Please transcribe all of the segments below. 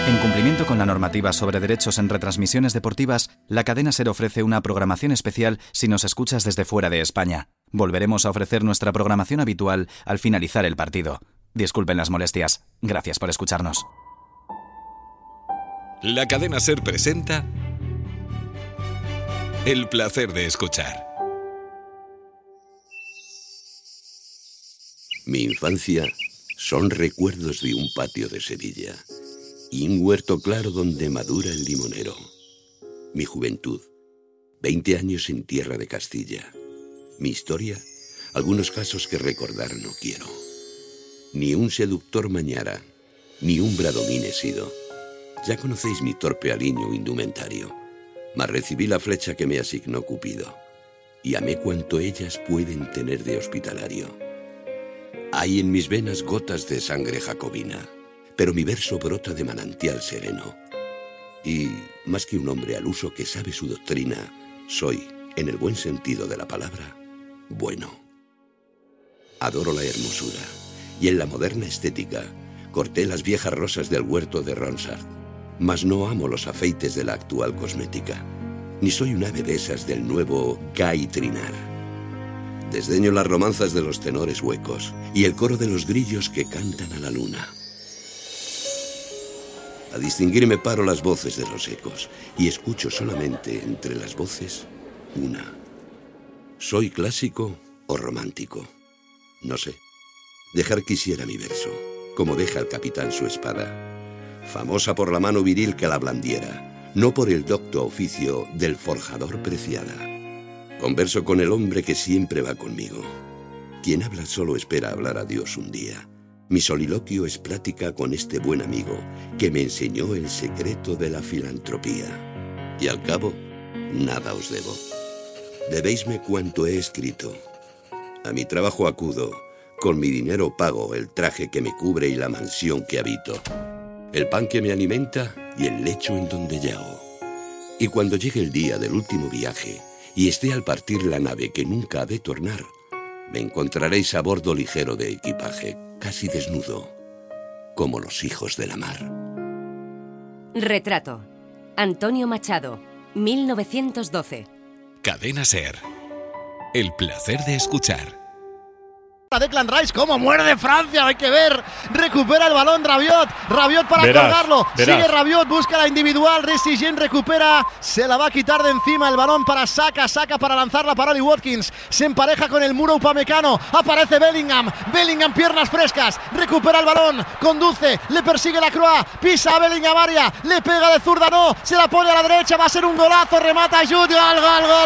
En cumplimiento con la normativa sobre derechos en retransmisiones deportivas, la cadena SER ofrece una programación especial si nos escuchas desde fuera de España. Volveremos a ofrecer nuestra programación habitual al finalizar el partido. Disculpen las molestias. Gracias por escucharnos. La cadena SER presenta El placer de escuchar. Mi infancia son recuerdos de un patio de Sevilla y un huerto claro donde madura el limonero. Mi juventud, 20 años en tierra de Castilla. Mi historia, algunos casos que recordar no quiero. Ni un seductor mañara, ni un bradomín he sido. Ya conocéis mi torpe aliño indumentario, mas recibí la flecha que me asignó Cupido, y amé cuanto ellas pueden tener de hospitalario. Hay en mis venas gotas de sangre jacobina, pero mi verso brota de manantial sereno. Y, más que un hombre al uso que sabe su doctrina, soy, en el buen sentido de la palabra, bueno. Adoro la hermosura, y en la moderna estética corté las viejas rosas del huerto de Ronsard, mas no amo los afeites de la actual cosmética, ni soy un ave de esas del nuevo Guy Trinar. Desdeño las romanzas de los tenores huecos y el coro de los grillos que cantan a la luna. A distinguirme paro las voces de los ecos y escucho solamente entre las voces una. ¿Soy clásico o romántico? No sé. Dejar quisiera mi verso, como deja el capitán su espada, famosa por la mano viril que la blandiera, no por el docto oficio del forjador preciada. Converso con el hombre que siempre va conmigo. Quien habla solo espera hablar a Dios un día. Mi soliloquio es plática con este buen amigo que me enseñó el secreto de la filantropía. Y al cabo, nada os debo. Debéisme cuanto he escrito. A mi trabajo acudo, con mi dinero pago el traje que me cubre y la mansión que habito, el pan que me alimenta y el lecho en donde yago. Y cuando llegue el día del último viaje y esté al partir la nave que nunca ha de tornar, me encontraréis a bordo ligero de equipaje, casi desnudo, como los hijos de la mar. Retrato. Antonio Machado, 1912. Cadena SER. El placer de escuchar. Declan Rice, cómo muerde Francia, hay que ver, recupera el balón Rabiot para colgarlo, sigue Rabiot, busca la individual, Ressigien recupera, se la va a quitar de encima el balón para Saka para lanzarla para Oli Watkins, se empareja con el muro Upamecano, aparece Bellingham, piernas frescas, recupera el balón, conduce, le persigue la Croix, pisa a Bellingham área, le pega de zurda, no, se la pone a la derecha, va a ser un golazo, remata Jude, gol.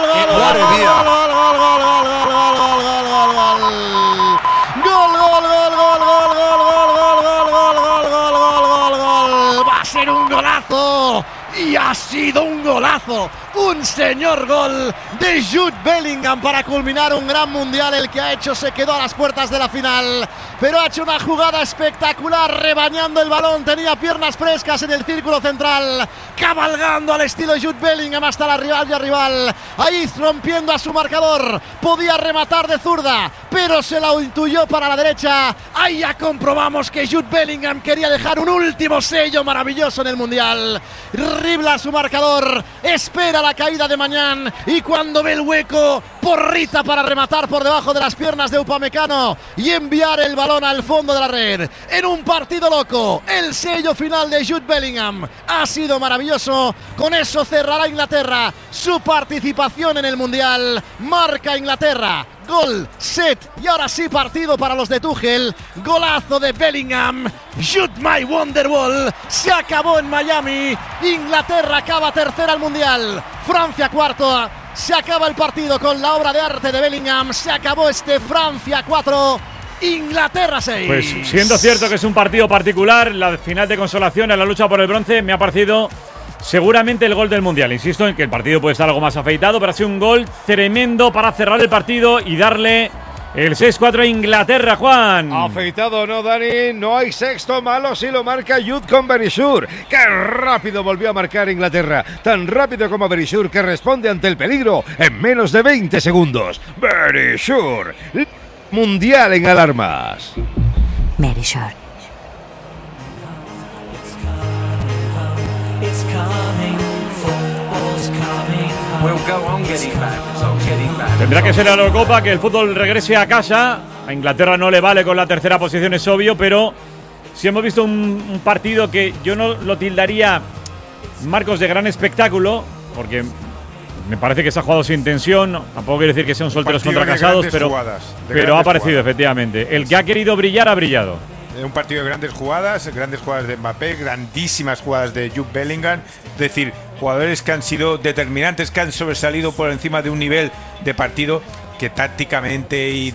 Va a ser un golazo y ha sido un golazo, un señor gol de Jude Bellingham para culminar un gran mundial. El que ha hecho se quedó a las puertas de la final, pero ha hecho una jugada espectacular rebañando el balón, tenía piernas frescas en el círculo central, cabalgando al estilo Jude Bellingham hasta la rival, ahí rompiendo a su marcador, podía rematar de zurda, pero se la intuyó para la derecha. Ahí ya comprobamos que Jude Bellingham quería dejar un último sello maravilloso en el mundial. Dribla su marcador, espera la caída de Mañán y cuando ve el hueco, porrita para rematar por debajo de las piernas de Upamecano y enviar el balón al fondo de la red. En un partido loco, el sello final de Jude Bellingham ha sido maravilloso. Con eso cerrará Inglaterra su participación en el mundial. Marca Inglaterra. Gol, set y ahora sí partido para los de Tuchel. Golazo de Bellingham. Shoot my Wonderwall. Se acabó en Miami. Inglaterra acaba tercera al mundial. Francia cuarto. Se acaba el partido con la obra de arte de Bellingham. Se acabó Francia 4. Inglaterra 6. Pues siendo cierto que es un partido particular, la final de consolación en la lucha por el bronce me ha parecido seguramente el gol del Mundial. Insisto en que el partido puede estar algo más afeitado, pero ha sido un gol tremendo para cerrar el partido y darle el 6-4 a Inglaterra, Juan. Afeitado no, Dani, no hay sexto malo si lo marca Jude con Berishour. ¡Qué rápido volvió a marcar Inglaterra! Tan rápido como Berishour, que responde ante el peligro en menos de 20 segundos. Berishour, Mundial en alarmas. Berishour. Tendrá que ser la Eurocopa, que el fútbol regrese a casa. A Inglaterra no le vale con la tercera posición, es obvio, pero sí hemos visto un partido que yo no lo tildaría, Marcos, de gran espectáculo, porque me parece que se ha jugado sin tensión. Tampoco quiero decir que sean solteros contra casados, pero ha aparecido efectivamente. El que ha querido brillar ha brillado. Un partido de grandes jugadas de Mbappé, grandísimas jugadas de Jude Bellingham, es decir, jugadores que han sido determinantes, que han sobresalido por encima de un nivel de partido que tácticamente y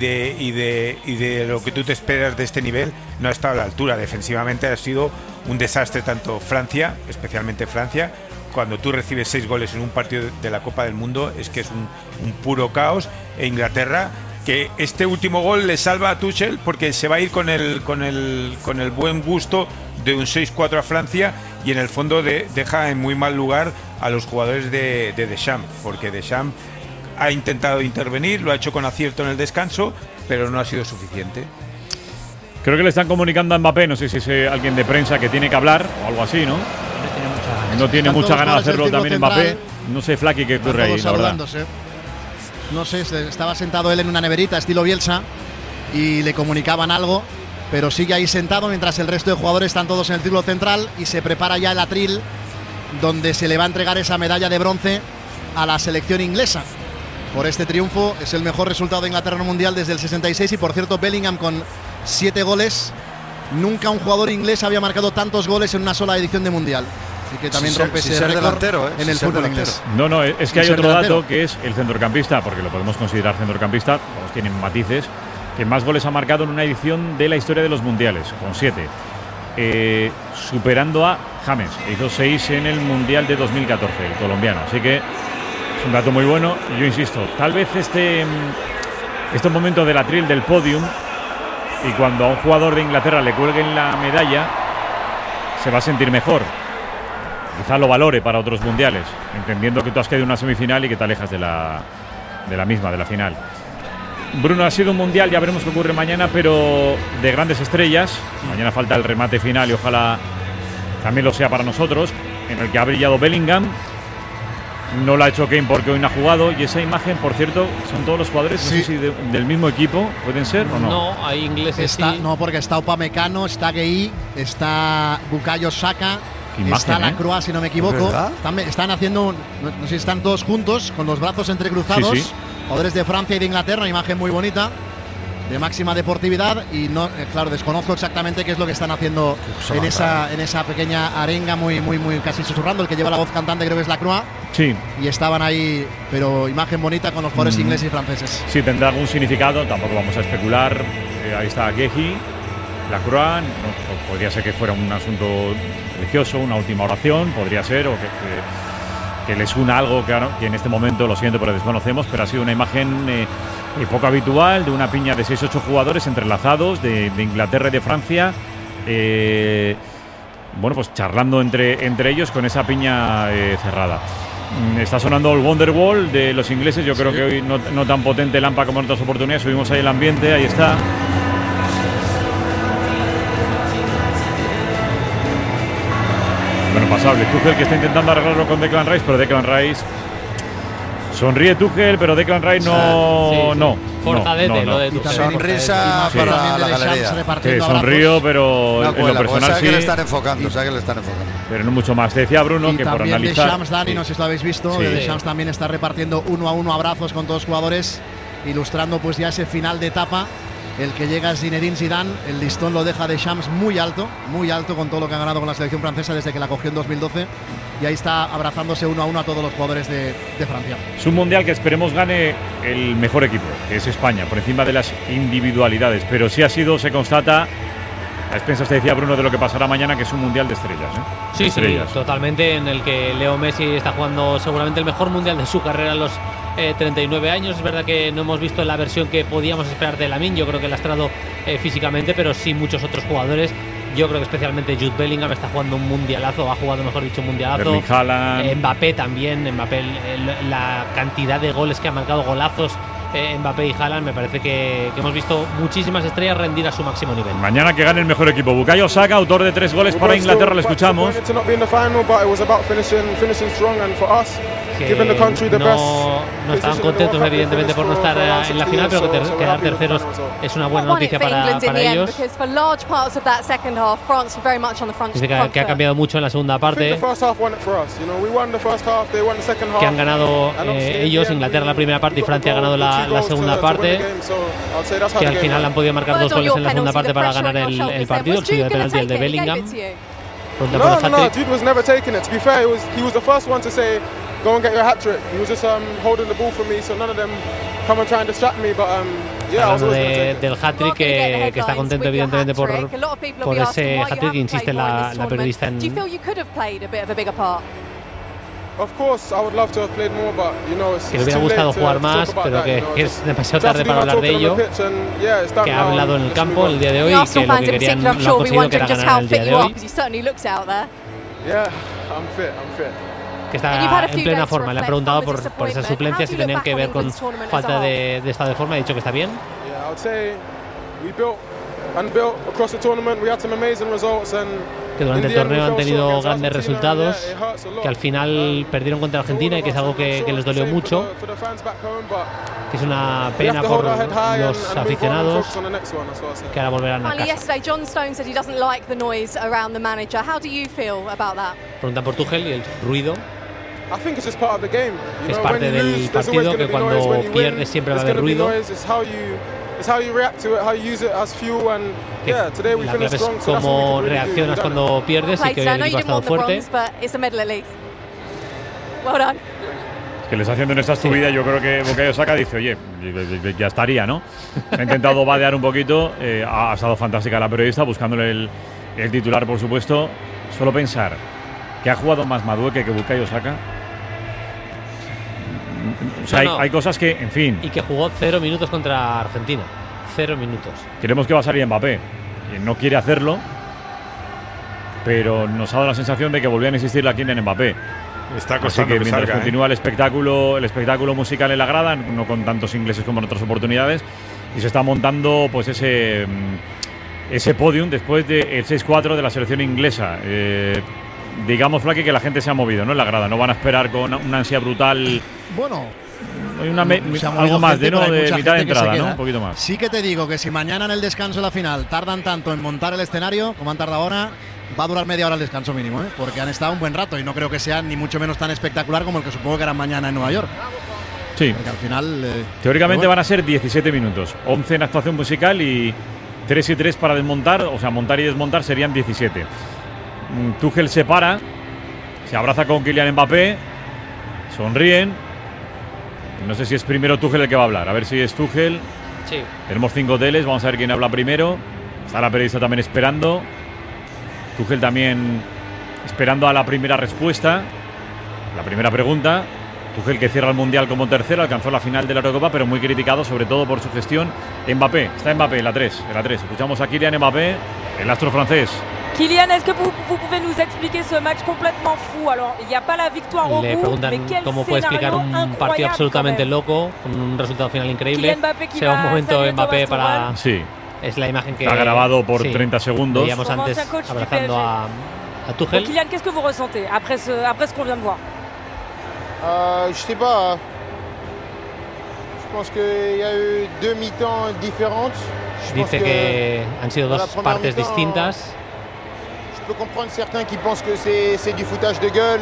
de lo que tú te esperas de este nivel no ha estado a la altura. Defensivamente ha sido un desastre tanto Francia, especialmente Francia. Cuando tú recibes 6 goles en un partido de la Copa del Mundo es que es un puro caos. E Inglaterra, que este último gol le salva a Tuchel porque se va a ir con el buen gusto de un 6-4 a Francia, y en el fondo deja en muy mal lugar a los jugadores de Deschamps, porque Deschamps ha intentado intervenir, lo ha hecho con acierto en el descanso, pero no ha sido suficiente. Creo que le están comunicando a Mbappé, no sé si es alguien de prensa que tiene que hablar o algo así, ¿no? No tiene mucha ganas de hacerlo también Mbappé. No sé, Flaky, qué ocurre ahí, la verdad. No sé, estaba sentado él en una neverita estilo Bielsa y le comunicaban algo, pero sigue ahí sentado mientras el resto de jugadores están todos en el círculo central y se prepara ya el atril donde se le va a entregar esa medalla de bronce a la selección inglesa. Por este triunfo, es el mejor resultado de Inglaterra en un mundial desde el 66 y, por cierto, Bellingham con 7 goles. Nunca un jugador inglés había marcado tantos goles en una sola edición de mundial. Así que también rompe ese récord en el fútbol inglés. No, es que hay otro dato que es el centrocampista, porque lo podemos considerar centrocampista, todos tienen matices, que más goles ha marcado en una edición de la historia de los mundiales, con 7. Superando a James, que hizo 6 en el mundial de 2014, el colombiano. Así que es un dato muy bueno. Y yo insisto, tal vez este momento del atril del podium, y cuando a un jugador de Inglaterra le cuelguen la medalla, se va a sentir mejor. Quizá lo valore para otros mundiales, entendiendo que tú has quedado en una semifinal y que te alejas de la final. Bruno, ha sido un mundial, ya veremos qué ocurre mañana, pero de grandes estrellas. Mañana falta el remate final y ojalá también lo sea para nosotros, en el que ha brillado Bellingham. No lo ha hecho Kane porque hoy no ha jugado. Y esa imagen, por cierto, son todos los jugadores, sí, no sé si del mismo equipo, ¿pueden ser o no? No, hay ingleses. No, porque está Upamecano, está Gueye, está Bukayo Saka, está Lacroix, si no me equivoco. Están haciendo, no sé si están todos juntos, con los brazos entrecruzados. Sí. Jugadores de Francia y de Inglaterra, una imagen muy bonita, de máxima deportividad. Y no, claro, desconozco exactamente qué es lo que están haciendo en esa pequeña arenga, muy casi susurrando. El que lleva la voz cantante creo que es Lacroix. Sí. Y estaban ahí, pero imagen bonita con los jugadores ingleses y franceses. Sí, tendrá algún significado, tampoco vamos a especular. Ahí está Gueye, Lacroix. Podría ser que fuera un asunto religioso, una última oración, podría ser, o que les una algo que en este momento, lo siento, pero desconocemos, pero ha sido una imagen poco habitual, de una piña de 6-8 jugadores entrelazados de Inglaterra y de Francia, bueno, pues charlando entre ellos con esa piña cerrada. Está sonando el Wonderwall de los ingleses. Yo creo que hoy no tan potente Lampa como en otras oportunidades. Subimos ahí el ambiente, ahí está. Bueno, pasable. Tuchel, que está intentando arreglarlo con Declan Rice, pero Declan Rice sonríe. Tuchel, pero Declan Rice no. Forzadete, lo de Tuchel. Sonrisa para la galería. Sí, sonrío, pero en lo personal sí. Que le están enfocando, pero no mucho más. Te decía Bruno que por analizar. Deschamps, Dani, no sé si lo habéis visto. Deschamps también está repartiendo 1 a 1 abrazos con todos los jugadores, ilustrando pues ya ese final de etapa. El que llega es Zinedine Zidane. El listón lo deja Deschamps muy alto con todo lo que ha ganado con la selección francesa desde que la cogió en 2012. Y ahí está abrazándose 1 a 1 a todos los jugadores de Francia. Es un mundial que esperemos gane el mejor equipo, que es España, por encima de las individualidades. Pero sí se constata, a expensas, te decía Bruno, de lo que pasará mañana, que es un mundial de estrellas. Sí, totalmente, en el que Leo Messi está jugando seguramente el mejor mundial de su carrera a los 39 años. Es verdad que no hemos visto la versión que podíamos esperar de Lamine. Yo creo que lastrado físicamente, pero sí muchos otros jugadores. Yo creo que especialmente Jude Bellingham está jugando un mundialazo, ha jugado, mejor dicho, un mundialazo. Mbappé también. Mbappé, la cantidad de goles que ha marcado, golazos Mbappé y Haaland, me parece que hemos visto muchísimas estrellas rendir a su máximo nivel. Mañana que gane el mejor equipo. Bukayo Saka, autor de 3 goles para Inglaterra, le escuchamos. Que no estaban contentos evidentemente por no estar en la final, pero que quedar terceros es una buena noticia para ellos. Dice que ha cambiado mucho en la segunda parte, que han ganado ellos, Inglaterra la primera parte y Francia ha ganado la segunda parte, que al final han podido marcar 2 goles en la segunda parte para ganar el partido, el suyo de penalti, el de Bellingham. Go and get your hat trick. He was just holding the ball for me, so none of them come and try and distract me. But hablando del hat-trick, que está contento evidentemente por ese hat-trick, insiste la periodista en. Que le hubiera gustado jugar más, pero que es demasiado tarde para hablar de ello. Que ha hablado en el campo el día de hoy y que lo que querían lo han conseguido, que era ganar el día de hoy. Que está en plena forma. Le han preguntado por esas suplencias si tenían que ver con falta de estado de forma. Ha dicho que está bien. Que durante el torneo han tenido grandes resultados, que al final perdieron contra Argentina y que es algo que les dolió mucho, que es una pena por los aficionados, que ahora volverán a casa. Preguntan por Tuchel y el ruido. Es parte del partido, que cuando pierdes siempre va a haber ruido. La clave es cómo reaccionas cuando pierdes, y que hoy el equipo ha estado fuerte. Que les haciendo en esta subida, yo creo que Bukayo Saka dice, oye, ya estaría, ¿no? Ha intentado vadear un poquito, ha estado fantástica la periodista, buscándole el titular, por supuesto. Solo pensar que ha jugado más Madueke que Bukayo Saka. O sea, hay cosas que, en fin. Y que jugó 0 minutos contra Argentina. 0 minutos. Creemos que va a salir Mbappé. Que no quiere hacerlo, pero nos ha dado la sensación de que volvían a insistir la Kylian Mbappé. Está costando. Así que mientras salga, continúa el espectáculo musical en la grada, no con tantos ingleses como en otras oportunidades, y se está montando pues ese podium después del 6-4 de la selección inglesa. Digamos, Flaky, que la gente se ha movido, ¿no? En la grada. No van a esperar con una ansia brutal. Bueno, hay algo más de mitad de entrada, ¿no? Un poquito más. Sí que te digo que si mañana en el descanso de la final tardan tanto en montar el escenario como han tardado ahora, va a durar media hora el descanso mínimo, ¿eh? Porque han estado un buen rato y no creo que sea ni mucho menos tan espectacular como el que supongo que harán mañana en Nueva York. Sí. Porque al final. Teóricamente van a ser 17 minutos, 11 en actuación musical y 3 y 3 para desmontar, o sea, montar y desmontar serían 17. Tuchel se para, se abraza con Kylian Mbappé, sonríen. No sé si es primero Tuchel el que va a hablar, a ver si es Tuchel. Sí. Tenemos 5 hoteles, vamos a ver quién habla primero. Está la periodista también esperando. Tuchel también esperando a la primera respuesta, la primera pregunta. Tuchel, que cierra el Mundial como tercero, alcanzó la final de la Eurocopa, pero muy criticado sobre todo por su gestión. Mbappé, está Mbappé, la 3. Escuchamos a Kylian Mbappé, el astro francés. Kylian, est-ce que vous pouvez nous expliquer ce match complètement fou? Alors, il n'y a pas la victoire au bout, Le preguntan cómo puede explicar un partido absolutamente loco, con un resultado final increíble. Sea un momento Mbappé para... Sí. Es la imagen que... Está grabado por 30 segundos. Veíamos antes abrazando a Tuchel. Kylian, qu'est-ce que vous ressentez après ce qu'on vient de voir? Je sais pas. Je pense qu'il y a eu 2 mi-temps différentes. Dice que han sido 2 partes distintas. Je peux comprendre certains qui pensent que c'est du foutage de gueule,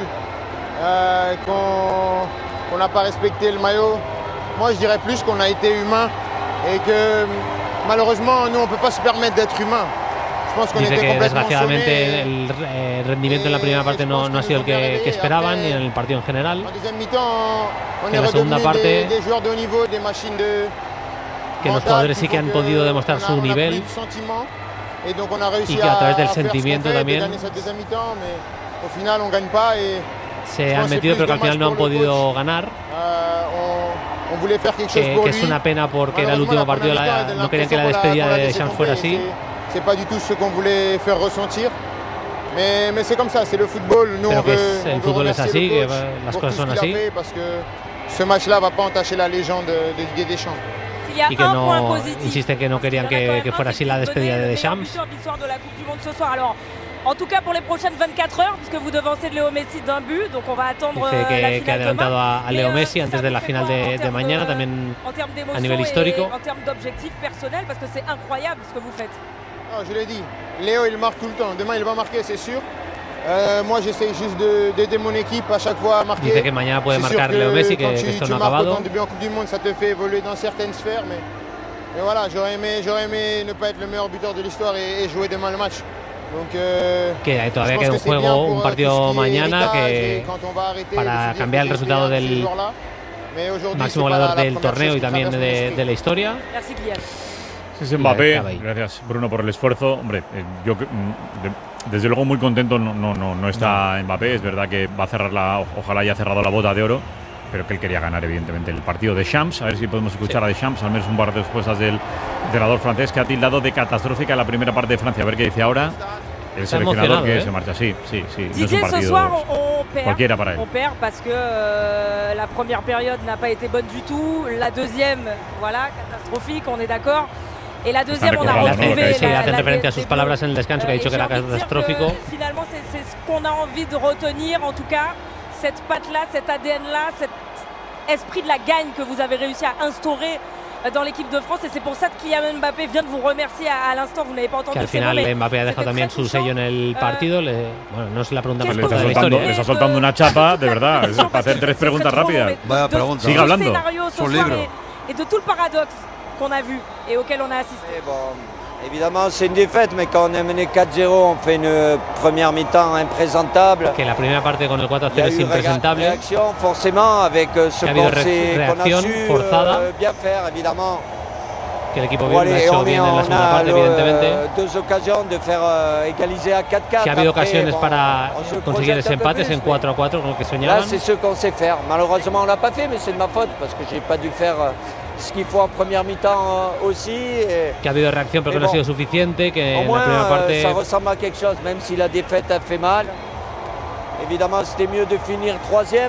qu'on n'a pas respecté le maillot. Moi, je dirais plus qu'on a été humain et que malheureusement, nous, on ne peut pas se permettre d'être humain. Dice que desgraciadamente el rendimiento en la primera parte no ha sido el que esperaban, ni en el partido en general. En la segunda parte, que los jugadores sí que han podido demostrar su nivel y que a través del sentimiento también se han metido, pero que al final no han podido ganar. Que es una pena porque era el último partido, no querían que la despedida de Deschamps fuera así. C'est pas du tout ce qu'on voulait faire ressentir, mais c'est comme ça, c'est le football. Nous, el fútbol es así, que las cosas son así. ce match-là va pas entacher la légende de Didier Deschamps. Y que no insiste que no querían que fuera así la despedida de Deschamps. En tout cas pour les prochaines 24 heures, puisque vous devancez de Léo Messi d'un but, donc on va attendre Dice la final que ha adelantado a Leo Messi antes de la final de mañana, también a nivel histórico. En termes d'objectifs personnels, parce que c'est incroyable ce que vous faites. Non, je l'ai dit, Léo il marque tout le temps, demain il va marquer c'est sûr. Moi j'essaie juste d'aider mon équipe à chaque fois à marquer. Dice que mañana puede marcar Leo Messi, que esto no ha acabado. Quand tu marques autant de buts en Coupe du Monde, ça te fait évoluer dans certaines sphères, mais voilà, j'aurais aimé ne pas être le meilleur buteur de l'histoire et jouer demain le match. Donc, que todavía queda un juego, un partido mañana que para cambiar el resultado del máximo goleador del torneo y también de la historia. Es Mbappé. Gracias, Bruno, por el esfuerzo. Hombre, yo desde luego muy contento no está Mbappé. Es verdad que va a cerrar ojalá haya cerrado la bota de oro, pero que él quería ganar evidentemente el partido de Deschamps. A ver si podemos escuchar a Deschamps, al menos un par de respuestas del entrenador francés, que ha tildado de catastrófica la primera parte de Francia. A ver qué dice ahora el seleccionador que se marcha. Sí. No es un partido cualquiera para él. On perd parce que la première période n'a pas été bonne du tout. La deuxième, voilà, catastrophique, on est d'accord. Et la deuxième, on a retrouvé. Sí, hacen referencia a sus palabras en el descanso, que ha dicho que era catastrófico. Finalement, c'est ce qu'on a envie de retenir, en tout cas, cette patte-là, cet ADN-là, cet esprit de la gagne que vous avez réussi à instaurer dans l'équipe de France, et c'est pour ça que Kylian Mbappé vient de vous remercier à l'instant. Vous n'avez pas entendu. Que al final Mbappé ha dejado también su sello en el partido. Bueno, no es la pregunta más corta de la historia. Le está soltando una chapa, de verdad. Es para hacer 3 preguntas rápidas. Vaya pregunta. Sigue hablando. Su libro. Et de tout le paradoxe qu'on a vu et auquel on a assisté. Évidemment, c'est une défaite, mais quand on est mené 4-0, on fait une première mi-temps imprésentable. Que la primera parte con el 4-0 es impresentable. Réaction, forcément, avec ce qu'on a su bien faire, évidemment. Que el equipo bien lo ha hecho bien en la segunda parte, evidentemente. Deux occasions de faire égaliser à 4-4. Que ha habido ocasiones para conseguir ese empate, en 4-4, con lo que soñaban. Là, c'est ce qu'on sait faire. Malheureusement, on l'a pas fait, mais c'est de ma faute parce que j'ai pas dû faire ce qu'il faut en première mi-temps aussi. Que ha habido reacción, pero que no ha sido suficiente. Que en la primera parte ça ressemble à quelque chose, même si la défaite a fait mal. Évidemment, c'était mieux de finir troisième.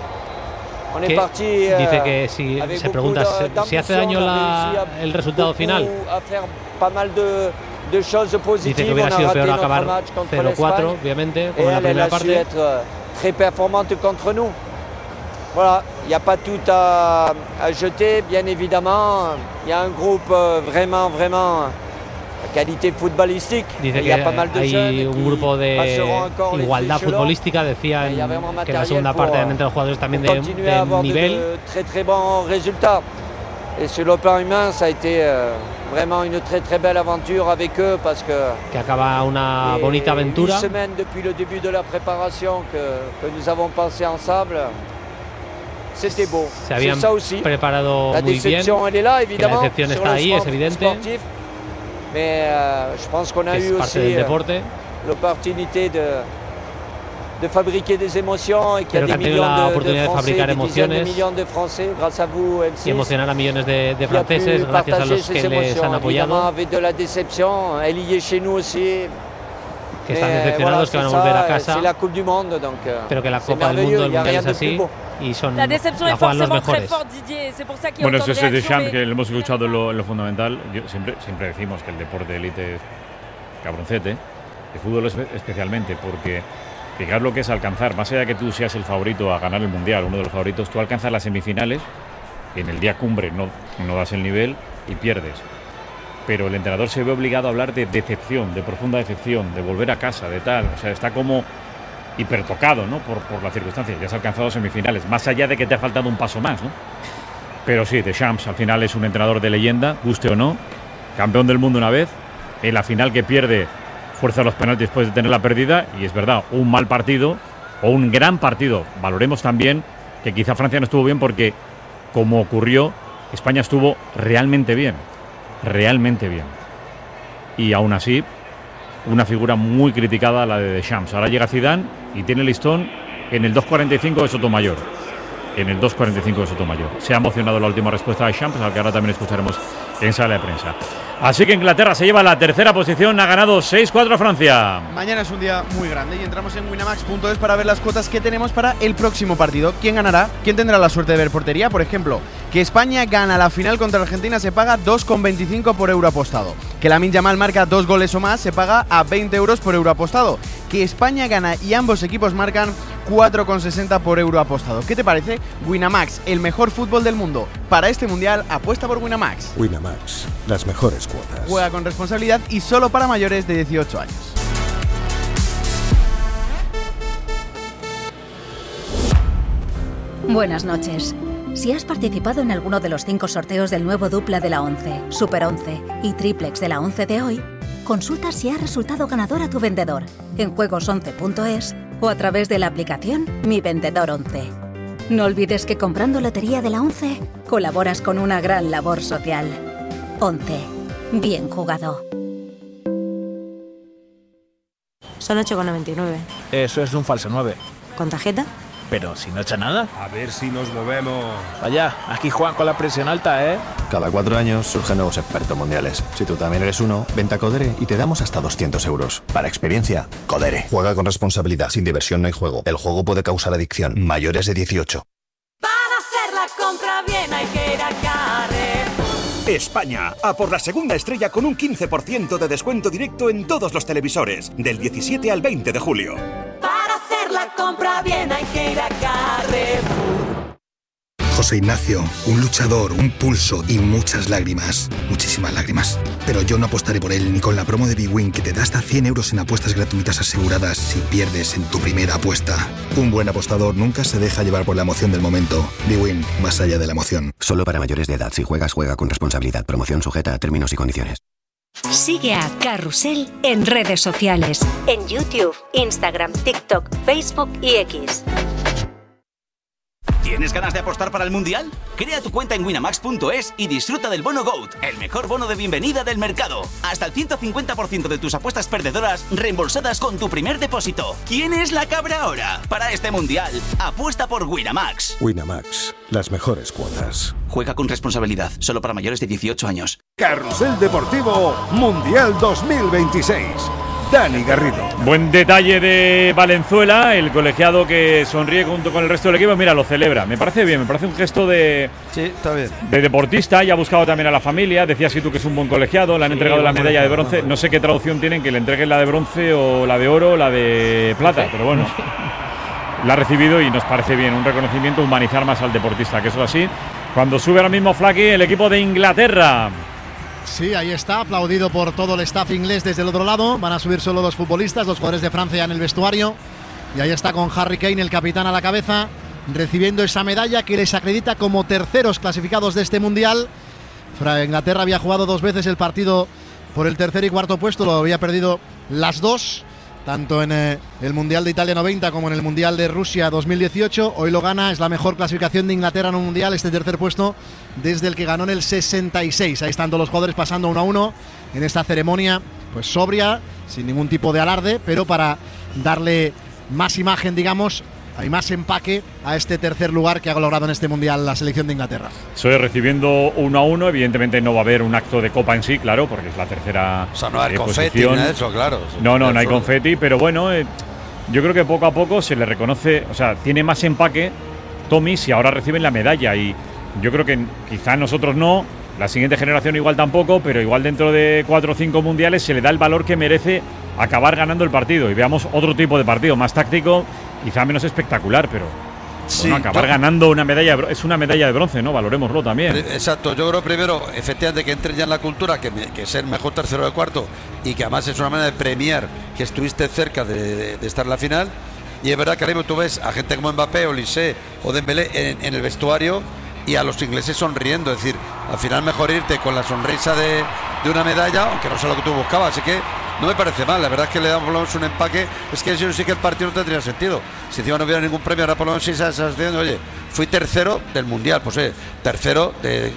On est parti. Dice que si se pregunta si hace daño el resultado final. A faire pas mal de choses positives. Dice que hubiera sido peor acabar 0-4, obviamente, como en la primera parte. Elle a su être très performante contre nous. Voilà, il n'y a pas tout à jeter, bien évidemment. Il y a un groupe vraiment qualité futbolística. Dice que hay un grupo de igualdad futbolística. Decía que en la segunda parte entre los jugadores también de nivel. Très bon résultat. Et sur le plan humain, ça a été vraiment une très belle aventure avec eux parce que acaba una bonita aventura. Une semaine depuis le début de la préparation que nous avons passé ensemble. C'était beau. Se habían preparado muy bien. La decepción está ahí, es evidente. Mais je pense qu'on a eu aussi l'opportunité de fabriquer des émotions et qu'il y a des millions de millions de Français grâce à vous, M6. Y emocionar a millones de franceses gracias a los que les han apoyado. Avec de la déception, elle y est chez nous aussi. Que están decepcionados, que van a volver a casa. C'est la Coupe du Monde, donc. Pero que la Copa del Mundo, el Mundial es así. Y son la decepción es forcément très fort, Didier. C'est pour ça qu'il y a autant de réactions. Bueno, es Deschamps, que lo hemos escuchado en lo fundamental. Siempre decimos que el deporte de élite es cabroncete, el fútbol especialmente, porque fijar lo que es alcanzar, más allá de que tú seas el favorito a ganar el Mundial, uno de los favoritos, tú alcanzas las semifinales, y en el día cumbre no das el nivel y pierdes. Pero el entrenador se ve obligado a hablar de decepción, de profunda decepción, de volver a casa, de tal. O sea, está como hipertocado, ¿no? Por las circunstancias. Ya has alcanzado semifinales, más allá de que te ha faltado un paso más, ¿no? Pero sí, Deschamps al final es un entrenador de leyenda, guste o no, campeón del mundo una vez, en la final que pierde fuerza los penaltis después de tenerla perdida, y es verdad, un mal partido o un gran partido. Valoremos también que quizá Francia no estuvo bien porque, como ocurrió, España estuvo realmente bien. Y aún así, una figura muy criticada, la de Deschamps. Ahora llega Zidane y tiene listón en el 2.45 de Sotomayor. Se ha emocionado la última respuesta de Deschamps, al que ahora también escucharemos en sala de prensa. Así que Inglaterra se lleva la tercera posición, ha ganado 6-4 a Francia. Mañana es un día muy grande y entramos en winamax.es para ver las cuotas que tenemos para el próximo partido. ¿Quién ganará? ¿Quién tendrá la suerte de ver portería? Por ejemplo, que España gana la final contra Argentina se paga 2,25 por euro apostado. Que Lamine Yamal marca 2 goles o más se paga a 20 euros por euro apostado. Que España gana y ambos equipos marcan 4,60 por euro apostado. ¿Qué te parece? Winamax, el mejor fútbol del mundo. Para este mundial, apuesta por Winamax. Winamax, las mejores cuotas. Juega con responsabilidad y solo para mayores de 18 años. Buenas noches. Si has participado en alguno de los 5 sorteos del nuevo dupla de la 11, Super 11 y Triplex de la 11 de hoy, consulta si ha resultado ganador a tu vendedor en juegos11.es o a través de la aplicación Mi Vendedor 11. No olvides que comprando Lotería de la 11 colaboras con una gran labor social. 11. Bien jugado. Son 8,99. Eso es un falso 9. ¿Con tarjeta? Pero si no echa nada. A ver si nos movemos. Vaya, aquí juegan con la presión alta, ¿eh? Cada 4 años surgen nuevos expertos mundiales. Si tú también eres uno, vente a Codere y te damos hasta 200 euros. Para experiencia, Codere. Juega con responsabilidad. Sin diversión no hay juego. El juego puede causar adicción. Mayores de 18. Para hacer la compra bien hay que ir a Carrefour. España, a por la segunda estrella con un 15% de descuento directo en todos los televisores. Del 17 al 20 de julio. Para hacer la compra bien hay que ir a Carrefour. José Ignacio, un luchador, un pulso y muchas lágrimas. Muchísimas lágrimas. Pero yo no apostaré por él ni con la promo de bwin que te da hasta 100 euros en apuestas gratuitas aseguradas si pierdes en tu primera apuesta. Un buen apostador nunca se deja llevar por la emoción del momento. bwin, más allá de la emoción. Solo para mayores de edad. Si juegas, juega con responsabilidad. Promoción sujeta a términos y condiciones. Sigue a Carrusel en redes sociales. En YouTube, Instagram, TikTok, Facebook y X. ¿Tienes ganas de apostar para el Mundial? Crea tu cuenta en winamax.es y disfruta del bono GOAT, el mejor bono de bienvenida del mercado. Hasta el 150% de tus apuestas perdedoras reembolsadas con tu primer depósito. ¿Quién es la cabra ahora? Para este Mundial, apuesta por Winamax. Winamax, las mejores cuotas. Juega con responsabilidad, solo para mayores de 18 años. Carrusel Deportivo Mundial 2026. Dani Garrido. Buen detalle de Valenzuela, el colegiado que sonríe junto con el resto del equipo. Mira, lo celebra. Me parece bien, me parece un gesto de. Sí, está bien. De deportista. Y ha buscado también a la familia. Decías que tú que es un buen colegiado. Le han entregado la medalla de bronce. No sé qué traducción tienen, que le entreguen la de bronce o la de oro o la de plata. Pero bueno, la ha recibido y nos parece bien. Un reconocimiento, humanizar más al deportista, que eso es así. Cuando sube ahora mismo Flaky, el equipo de Inglaterra. Sí, ahí está, aplaudido por todo el staff inglés desde el otro lado. Van a subir solo 2 futbolistas, los jugadores de Francia en el vestuario. Y ahí está con Harry Kane, el capitán, a la cabeza, recibiendo esa medalla que les acredita como terceros clasificados de este Mundial. Inglaterra había jugado 2 veces el partido por el tercer y cuarto puesto, lo había perdido las 2, tanto en el Mundial de Italia 90 como en el Mundial de Rusia 2018. Hoy lo gana, es la mejor clasificación de Inglaterra en un Mundial, este tercer puesto, desde el que ganó en el 66. Ahí están todos los jugadores pasando 1 a 1 en esta ceremonia, pues sobria, sin ningún tipo de alarde, pero para darle más imagen, digamos, hay más empaque a este tercer lugar que ha logrado en este Mundial la selección de Inglaterra. Estoy recibiendo 1 a 1, evidentemente no va a haber un acto de copa en sí, claro, porque es la tercera o sea, no hay confeti, nada de eso, claro. No hay confeti, pero bueno, yo creo que poco a poco se le reconoce, o sea, tiene más empaque Tommy si ahora reciben la medalla, y yo creo que quizá nosotros no, la siguiente generación igual tampoco, pero igual dentro de 4 o 5 mundiales se le da el valor que merece acabar ganando el partido y veamos otro tipo de partido, más táctico, quizá menos espectacular, pero sí, bueno, acabar ganando una medalla es una medalla de bronce, ¿no? Valorémoslo también. Exacto, yo creo primero, efectivamente, que entre ya en la cultura, que ser mejor tercero de cuarto, y que además es una manera de premiar que estuviste cerca de estar en la final. Y es verdad que ahora mismo tú ves a gente como Mbappé, Olise o Dembélé en el vestuario y a los ingleses sonriendo, es decir, al final mejor irte con la sonrisa de una medalla, aunque no sea lo que tú buscabas, así que no me parece mal, la verdad es que le damos un empaque, es que yo sí que el partido no tendría sentido, si encima no hubiera ningún premio, ahora por lo menos sí se diciendo, oye, fui tercero del Mundial, pues tercero de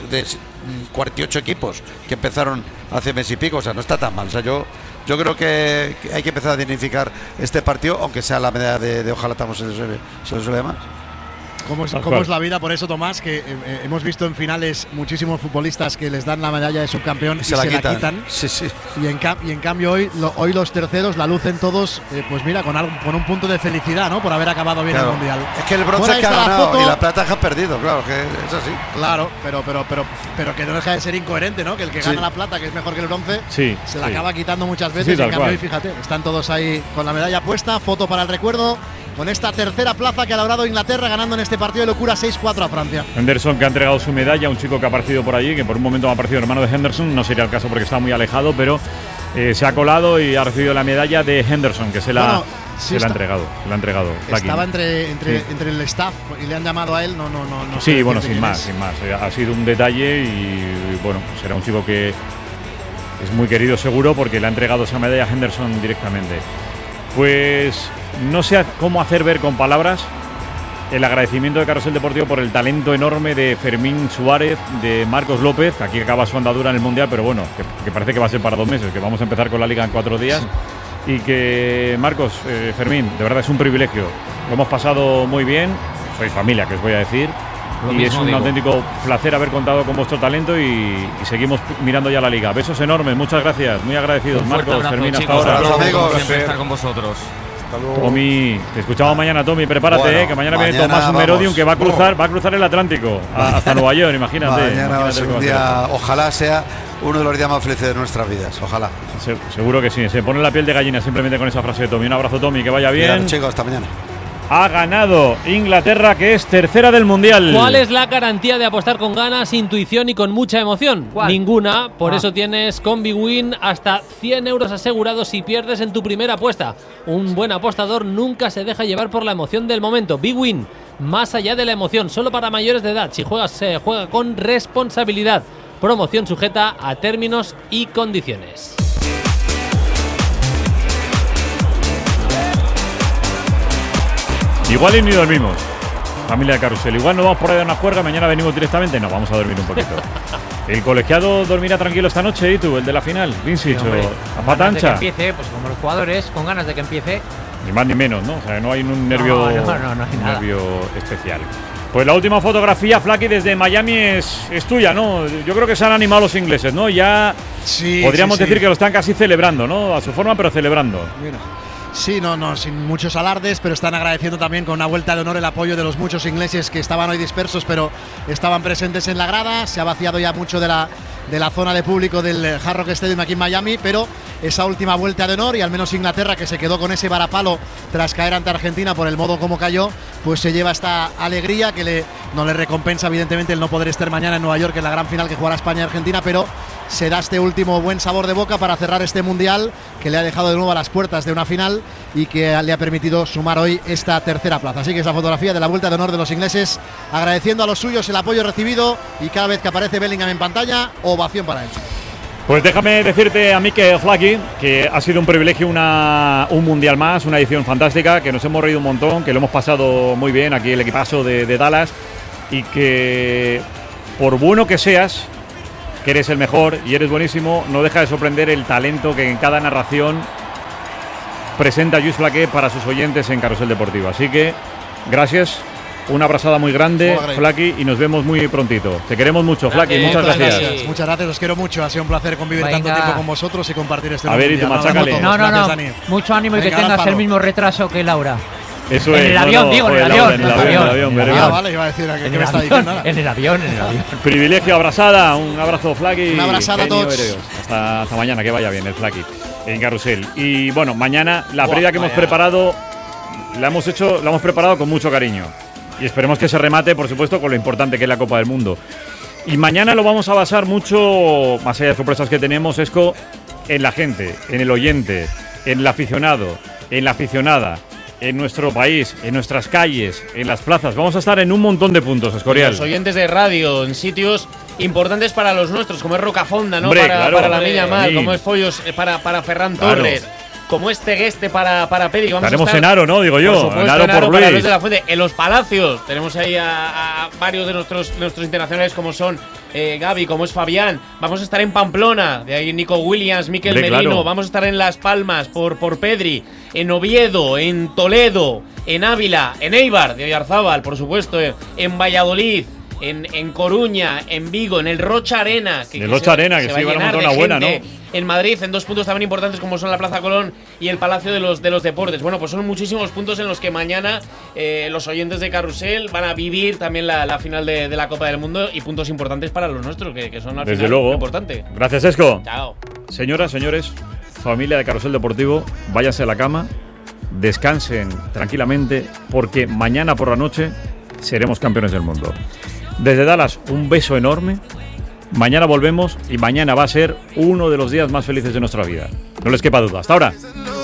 48 equipos que empezaron hace mes y pico, o sea, no está tan mal, o sea, yo creo que hay que empezar a dignificar este partido, aunque sea la medalla de ojalá se le suele más. ¿Cómo es la vida? Por eso, Tomás, que hemos visto en finales muchísimos futbolistas que les dan la medalla de subcampeón y se la quitan. Sí. Y en cambio hoy los terceros la lucen todos, pues mira, con un punto de felicidad, ¿no? Por haber acabado bien el Mundial. Es que el bronce que ha ganado y la plata que ha perdido, claro, que es así. Claro, pero que no deja de ser incoherente, ¿no? Que el que gana la plata, que es mejor que el bronce, se la acaba quitando muchas veces. En cambio hoy, fíjate, están todos ahí con la medalla puesta, foto para el recuerdo, con esta tercera plaza que ha logrado Inglaterra ganando en este partido de locura 6-4 a Francia. Henderson, que ha entregado su medalla a un chico que ha aparecido por allí, que por un momento me ha parecido hermano de Henderson, no sería el caso porque está muy alejado, pero se ha colado y ha recibido la medalla de Henderson, que se la ha entregado. Estaba entre el staff y le han llamado a él, no. Sí, bueno, sin más. Ha sido un detalle y bueno, será un chico que es muy querido seguro porque le ha entregado esa medalla a Henderson directamente. Pues no sé cómo hacer ver con palabras el agradecimiento de Carrusel Deportivo por el talento enorme de Fermín Suárez, de Marcos López, que aquí acaba su andadura en el Mundial, pero bueno, que parece que va a ser para 2 meses, que vamos a empezar con la Liga en 4 días. Y que, Marcos, Fermín, de verdad es un privilegio. Lo hemos pasado muy bien, sois familia, que os voy a decir. Y es un auténtico placer haber contado con vuestro talento y seguimos mirando ya la Liga. Besos enormes, muchas gracias, muy agradecidos. Marcos, abrazo, Fermín, chicos, hasta ahora. Amigos, siempre estar con vosotros. Tommy, te escuchamos mañana, Tommy, prepárate, que mañana viene Tomás Merodium, que va a cruzar el Atlántico hasta Nueva York, imagínate. Mañana va a ser un día, ojalá sea uno de los días más felices de nuestras vidas, ojalá. Seguro que sí, se pone la piel de gallina simplemente con esa frase de Tommy. Un abrazo, Tommy, que vaya bien. Bien, chicos, hasta mañana. Ha ganado Inglaterra, que es tercera del Mundial. ¿Cuál es la garantía de apostar con ganas, intuición y con mucha emoción? ¿Cuál? Ninguna, por eso tienes con BWin hasta 100 euros asegurados si pierdes en tu primera apuesta. Un buen apostador nunca se deja llevar por la emoción del momento. BWin, más allá de la emoción, solo para mayores de edad. Si juegas, se juega con responsabilidad. Promoción sujeta a términos y condiciones. Igual y ni dormimos, familia de Carrusel. Igual no vamos por ahí a una juerga, mañana venimos directamente. No, vamos a dormir un poquito. El colegiado dormirá tranquilo esta noche, ¿y tú? El de la final, Vinci, a pata ancha. Que empiece, pues como los jugadores, con ganas de que empiece. Ni más ni menos, ¿no? O sea, no hay un nervio, nervio especial. Pues la última fotografía, Flaky, desde Miami es tuya, ¿no? Yo creo que se han animado los ingleses, ¿no? Ya podríamos decir que lo están casi celebrando, ¿no? A su forma, pero celebrando. Mira. Sí, no, sin muchos alardes, pero están agradeciendo también con una vuelta de honor el apoyo de los muchos ingleses que estaban hoy dispersos, pero estaban presentes en la grada. Se ha vaciado ya mucho de la zona de público del Hard Rock Stadium aquí en Miami, pero esa última vuelta de honor, y al menos Inglaterra, que se quedó con ese varapalo tras caer ante Argentina por el modo como cayó, pues se lleva esta alegría que no le recompensa evidentemente el no poder estar mañana en Nueva York en la gran final que jugará España y Argentina, pero se da este último buen sabor de boca para cerrar este Mundial que le ha dejado de nuevo a las puertas de una final y que le ha permitido sumar hoy esta tercera plaza. Así que esa fotografía de la vuelta de honor de los ingleses, agradeciendo a los suyos el apoyo recibido, y cada vez que aparece Bellingham en pantalla, ovación para él. Pues déjame decirte a mí, que Flaky, que ha sido un privilegio un Mundial más, una edición fantástica, que nos hemos reído un montón, que lo hemos pasado muy bien aquí el equipazo de Dallas, y que por bueno que seas, que eres el mejor y eres buenísimo, no deja de sorprender el talento que en cada narración presenta Lluís Flaqué para sus oyentes en Carrusel Deportivo. Así que gracias, una abrazada muy grande, Flaky, y nos vemos muy prontito. Te queremos mucho, Flaky, muchas gracias. Muchas gracias, os quiero mucho, ha sido un placer convivir tanto tiempo con vosotros y compartir este momento. A ver, y tú machácale. No, mucho ánimo y que tengas el mismo retraso que Laura. Eso en el avión, digo, en el avión. Vale, iba a decir que me está diciendo nada. En el avión. Privilegio, abrazada, un abrazo, Flaky. Una abrazada a todos. Hasta mañana, que vaya bien el Flaky en Carrusel. Y bueno, mañana la previa que hemos preparado, la hemos preparado con mucho cariño. Y esperemos que se remate, por supuesto, con lo importante que es la Copa del Mundo. Y mañana lo vamos a basar mucho, más allá de sorpresas que tenemos, Esco, en la gente, en el oyente, en el aficionado, en la aficionada, en nuestro país, en nuestras calles, en las plazas. Vamos a estar en un montón de puntos, Escorial. Los oyentes de radio, en sitios importantes para los nuestros, como es Rocafonda, ¿no? Hombre, para la Milla Mal, como es Follos para Ferran Torres. como este para Pedri. Estaremos en Aro, ¿no? Digo yo. Por supuesto, en Aro por para Luis. Luis de la Fuente. En los Palacios tenemos ahí a varios de nuestros internacionales, como son Gavi, como es Fabián. Vamos a estar en Pamplona, de ahí Nico Williams, Mikel Merino. Claro. Vamos a estar en Las Palmas por Pedri, en Oviedo, en Toledo, en Ávila, en Eibar, de Oyarzábal, por supuesto, en Valladolid, en Coruña, en Vigo, en el Rocha Arena. Que sí, van a montar una buena, ¿no? En Madrid, en 2 puntos también importantes como son la Plaza Colón y el Palacio de los Deportes. Bueno, pues son muchísimos puntos en los que mañana los oyentes de Carrusel van a vivir también la final de la Copa del Mundo, y puntos importantes para los nuestros, que son al Desde final luego. importante. Gracias, Esco. Chao. Señoras, señores, familia de Carrusel Deportivo, váyanse a la cama, descansen tranquilamente, porque mañana por la noche seremos campeones del mundo. Desde Dallas, un beso enorme. Mañana volvemos y mañana va a ser uno de los días más felices de nuestra vida. No les quepa duda. Hasta ahora.